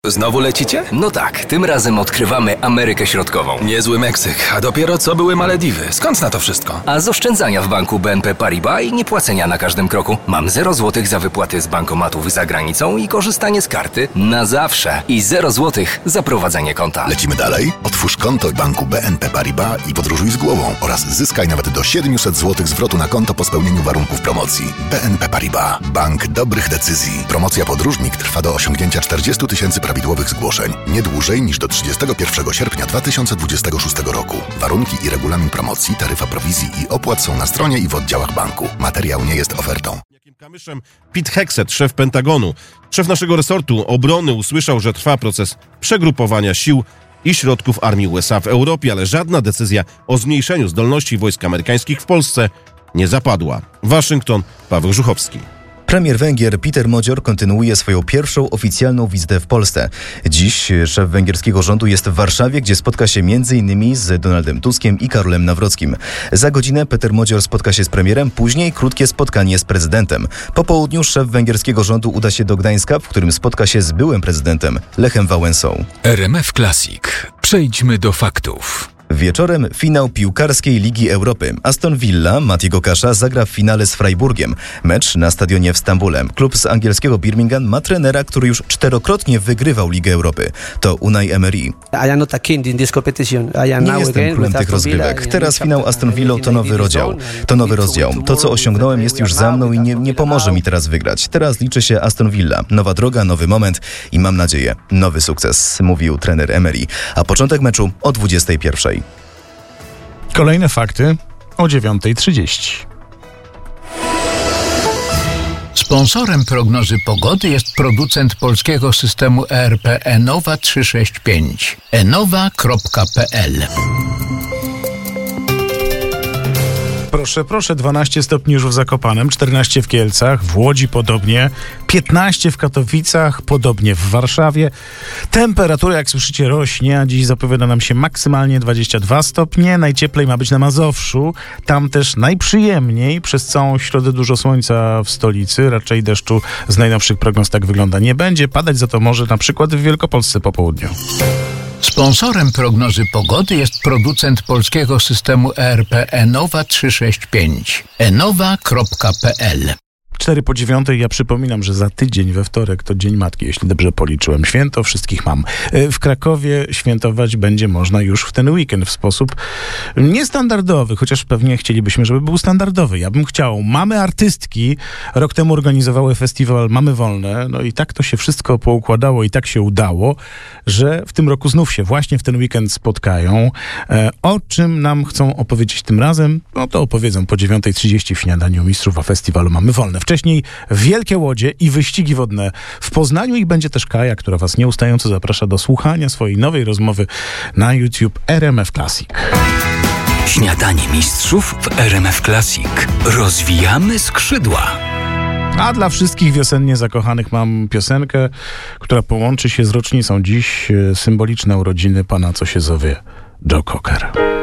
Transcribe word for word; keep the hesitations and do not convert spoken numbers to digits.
Znowu lecicie? No tak, tym razem odkrywamy Amerykę Środkową. Niezły Meksyk, a dopiero co były Malediwy. Skąd na to wszystko? A z oszczędzania w banku B N P Paribas i niepłacenia na każdym kroku. Mam zero złotych za wypłaty z bankomatów za granicą i korzystanie z karty na zawsze. I zero złotych za prowadzenie konta. Lecimy dalej? Otwórz konto w banku B N P Paribas i podróżuj z głową oraz zyskaj nawet do siedemset złotych zwrotu na konto po spełnieniu warunków promocji. B N P Paribas. Bank dobrych decyzji. Promocja Podróżnik trwa do osiągnięcia czterdzieści tysięcy prawidłowych zgłoszeń. Nie dłużej niż do trzydziestego pierwszego sierpnia dwa tysiące dwudziestego szóstego roku. Warunki i regulamin promocji, taryfa prowizji i opłat są na stronie i w oddziałach banku. Materiał nie jest ofertą. Kamyszem Pete Hegseth, szef Pentagonu. Szef naszego resortu obrony usłyszał, że trwa proces przegrupowania sił i środków armii U S A w Europie, ale żadna decyzja o zmniejszeniu zdolności wojsk amerykańskich w Polsce nie zapadła. Waszyngton, Paweł Żuchowski. Premier Węgier Peter Modzior kontynuuje swoją pierwszą oficjalną wizytę w Polsce. Dziś szef węgierskiego rządu jest w Warszawie, gdzie spotka się między innymi z Donaldem Tuskiem i Karolem Nawrockim. Za godzinę Peter Modzior spotka się z premierem, później krótkie spotkanie z prezydentem. Po południu szef węgierskiego rządu uda się do Gdańska, w którym spotka się z byłym prezydentem Lechem Wałęsą. R M F Classic. Przejdźmy do faktów. Wieczorem finał piłkarskiej Ligi Europy. Aston Villa Matiego Kasza zagra w finale z Freiburgiem. Mecz na stadionie w Stambule. Klub z angielskiego Birmingham ma trenera, który już czterokrotnie wygrywał Ligę Europy. To Unai Emery. Nie jestem królem tych rozgrywek. Teraz finał Aston Villą to nowy rozdział. To nowy rozdział. To, co osiągnąłem, jest już za mną i nie, nie pomoże mi teraz wygrać. Teraz liczy się Aston Villa. Nowa droga, nowy moment i mam nadzieję, nowy sukces, mówił trener Emery. A początek meczu o dwudziestej pierwszej. Kolejne fakty o dziewiątej trzydzieści. Sponsorem prognozy pogody jest producent polskiego systemu E R P Enowa trzysta sześćdziesiąt pięć. enowa kropka p l. Proszę, proszę, dwanaście stopni już w Zakopanem, czternaście w Kielcach, w Łodzi podobnie, piętnaście w Katowicach, podobnie w Warszawie. Temperatura, jak słyszycie, rośnie, a dziś zapowiada nam się maksymalnie dwadzieścia dwa stopnie. Najcieplej ma być na Mazowszu, tam też najprzyjemniej. Przez całą środę dużo słońca w stolicy, raczej deszczu z najnowszych prognoz tak wygląda nie będzie. Padać za to może na przykład w Wielkopolsce po południu. Sponsorem prognozy pogody jest producent polskiego systemu E R P Enowa trzysta sześćdziesiąt pięć. enowa kropka p l. cztery po dziewiątej, ja przypominam, że za tydzień we wtorek to Dzień Matki, jeśli dobrze policzyłem. Święto wszystkich mam. W Krakowie świętować będzie można już w ten weekend w sposób niestandardowy, chociaż pewnie chcielibyśmy, żeby był standardowy. Ja bym chciał. Mamy artystki rok temu organizowały festiwal Mamy Wolne, no i tak to się wszystko poukładało i tak się udało, że w tym roku znów się właśnie w ten weekend spotkają. O czym nam chcą opowiedzieć tym razem? No to opowiedzą po dziewiątej trzydzieści w śniadaniu mistrzów a festiwalu Mamy Wolne. Wcześniej wielkie łodzie i wyścigi wodne w Poznaniu i będzie też Kaja, która was nieustająco zaprasza do słuchania swojej nowej rozmowy na YouTube R M F Classic. Śniadanie mistrzów w R M F Classic. Rozwijamy skrzydła. A dla wszystkich wiosennie zakochanych mam piosenkę, która połączy się z rocznicą dziś symboliczne urodziny pana, co się zowie Joe Cocker.